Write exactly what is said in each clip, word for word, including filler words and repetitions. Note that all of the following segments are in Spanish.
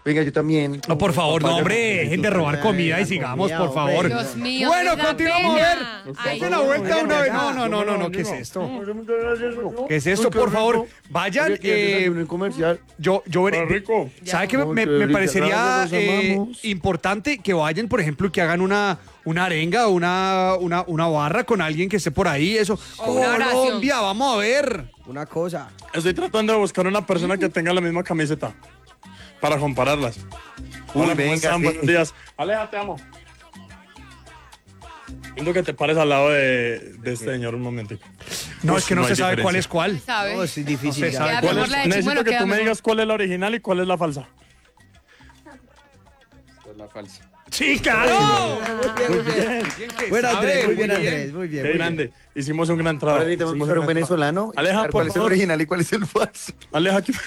Venga, yo también. No, por favor, no, hombre, dejen de robar comida y sigamos, por favor. Dios mío, Bueno, me da continuamos a ver. pena. Ay, Dense la vuelta una vez. No, no, no, no, no, ¿qué es esto? ¿Qué es esto? Por favor, vayan. Eh, eh, comercial. Yo, yo veré. rico. ¿Sabe qué Ya. me, me parecería Gracias, los eh, amamos. importante que vayan, por ejemplo, que hagan una, una arenga, una, una, una barra con alguien que esté por ahí, eso. O una oración. Colombia, vamos a ver. Una cosa. Estoy tratando de buscar una persona que tenga la misma camiseta para compararlas. Uy, Hola, ¿cómo venga, están? sí. Buenos días. Aleja, te amo. Siento que te pares al lado de, de este señor un momentito. No, Uf, es que no, no se hay sabe cuál diferencia. es cuál. ¿Sabes? No, es difícil. No se ya. sabe Queda cuál mejor es. la de Necesito Chimuelo, que queda tú me mejor. digas cuál es la original y cuál es la falsa. La falsa. ¡Sí, claro! Muy bien. Bueno, sabe, Andrés, muy bien, muy Andrés, muy bien. Qué muy bien. grande. Hicimos un gran trabajo. Ahora necesitamos Hicimos buscar un gran trabajo. venezolano. Aleja, ¿Cuál por es el favor. original y cuál es el falso? Aleja, ¿qué...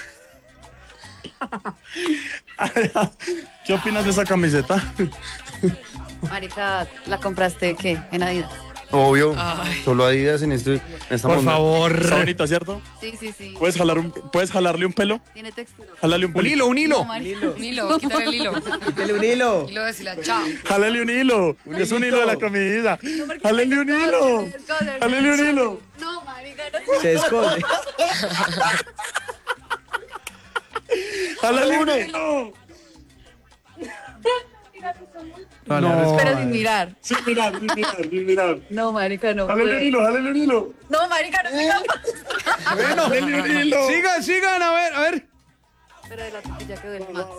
Aleja, ¿qué opinas de esa camiseta? Marica, ¿la compraste qué? En Adidas. Obvio. Ay. Solo Adidas en, este, en esta Por monda. favor. Está bonita, ¿cierto? Sí, sí, sí. ¿Puedes, jalar un, ¿Puedes jalarle un pelo? Tiene textura. Jálale un Un pelito. hilo, un hilo. No, marica. Un hilo, quítale el hilo. Quítale un hilo. Y luego decirle chao. Jálale un hilo. Es un hilo de la camisa. Jálale un hilo. Jálale un hilo. No, marica, no. Se esconde. Jálale un hilo. No, No. Pero sin mirar. Sin mirar, sin mirar, sin mirar. No, marica, no. Jálale un hilo, jálale un hilo. No, marica, no soy capaz. Bueno, Jálale un hilo. sigan, sigan, a ver, a ver. Pero de la ya quedó el más.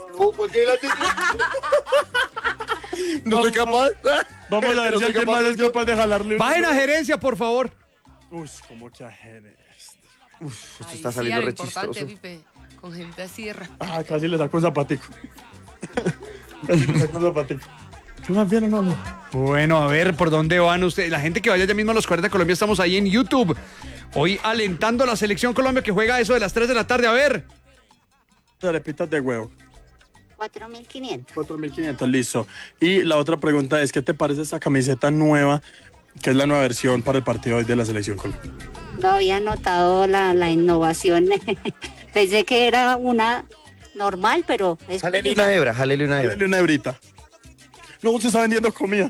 No soy capaz. Vamos a ver No si soy alguien capaz. más es capaz de jalarle un Bajen hilo. a gerencia, por favor. Uy, ¿cómo que a Jerez? Esto Ay, está sí, saliendo algo re importante, chistoso. Pipe. Con gente así de respeto. Ah, casi le saco un zapatico. Casi le saco un zapatico. ¿Qué más bien o no? Bueno, a ver, ¿por dónde van ustedes? La gente que vaya ya mismo a los cuarenta de Colombia, estamos ahí en YouTube. Hoy alentando a la selección Colombia que juega eso de las tres de la tarde. A ver. Arepitas de huevo. cuatro mil quinientos. cuatro mil quinientos, listo. Y la otra pregunta es, ¿qué te parece esa camiseta nueva, que es la nueva versión para el partido hoy de la selección Colombia? No había notado la, la innovación. Pensé que era una normal, pero es Jalele una hebra, jalele una hebra. Dale una hebrita. No, se está vendiendo comida.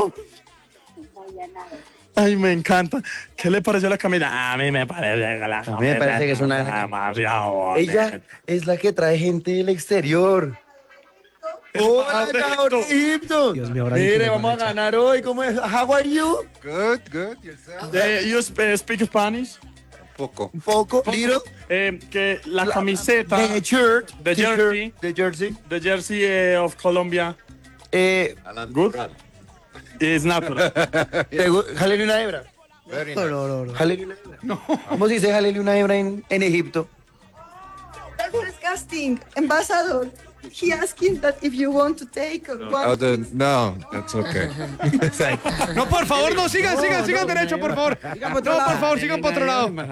Ay, me encanta. ¿Qué le pareció la camisa? A mí me parece que la A mí me parece que es una- demasiado Ella es la que trae gente del exterior. ¡Hola, embajador de Egipto! Dios mío, ahora sí que Mire, me vamos a van a echar. ganar hoy. ¿Cómo es? How are you? Good, good. Yourself? Eh, you sp- speak Spanish? Poco. Un poco, little. Eh, que la camiseta, The shirt. The t-shirt, jersey. The jersey. the jersey eh, of Colombia, Eh, good? Is natural. te gu- jalele una hebra. Very No, nice. no, no, no. Jalele una hebra. No. ¿Cómo se dice jalele una hebra en, en Egipto? That's disgusting. Ambassador, he asking that if you want to take one. Oh, the, no, that's okay. No, por favor, no, sigan, sigan, sigan derecho, por favor. No, por favor, sigan por otro lado. No,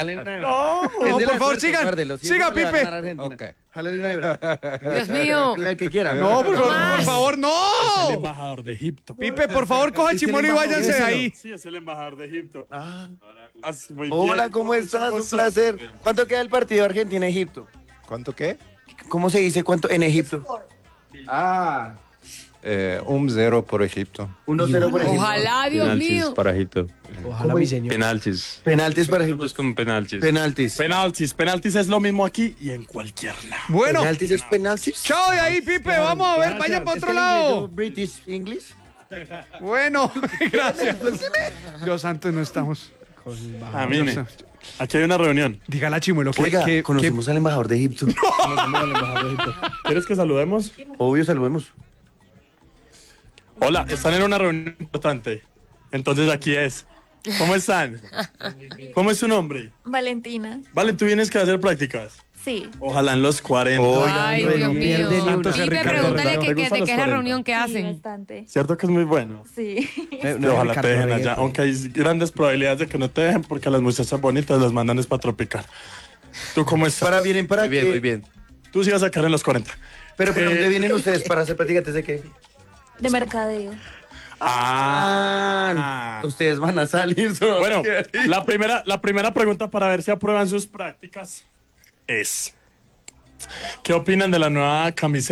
por favor, sigan. Siga, Pipe. Okay. Jalele una hebra. Dios mío. El que quiera. No, por favor, por favor, El no. embajador de Egipto. Pipe, por favor, coja Chimuelo y váyanse de ahí. Sí, es el embajador de Egipto. Ah, muy Hola, bien. ¿cómo estás? Un placer. ¿Cuánto queda el partido Argentina-Egipto? ¿Cuánto qué? ¿Cómo se dice cuánto en Egipto? Ah. Eh, un cero por Egipto. uno cero por Egipto. Ojalá, Dios mío. para Egipto. Ojalá, mi señor. Penaltis. Penaltis para Egipto. Es como penaltis. Penaltis. Penaltis, penaltis es lo mismo aquí y en cualquier lado. Bueno, Penaltis es penaltis. chao de ahí, Pipe. Vamos a ver, vayan para otro lado. British English. Bueno, gracias. Dios santo, no estamos. A mí me. Aquí hay una reunión. Dígale a Chimuelo que, Oiga, que- que- conocemos al embajador de Egipto. ¿Quieres que saludemos? Obvio, saludemos. Hola, están en una reunión importante. Entonces aquí es. ¿Cómo están? ¿Cómo es su nombre? Valentina. Vale, tú vienes que a hacer prácticas. Sí. Ojalá en los cuarenta. Ay, no Dios mío. pierde ni una. Pipe, Ricardo pregúntale Herrera. que, ¿Te que, gustan de los qué es la cuarenta? reunión que hacen. Bastante. ¿Cierto que es muy bueno? Sí. Y ojalá te dejen allá. Aunque hay grandes probabilidades de que no te dejen porque las muchachas bonitas las mandan es para tropicar. ¿Tú cómo estás? Para vienen para Muy bien, qué? muy bien. Tú sí vas a sacar en los cuarenta. Pero ¿para Eh, dónde vienen ustedes para hacer practicantes de qué? De mercadeo. Ah. Ustedes van a salir. solo Bueno, que- la primera, la primera pregunta para ver si aprueban sus prácticas es: ¿qué opinan de la nueva camiseta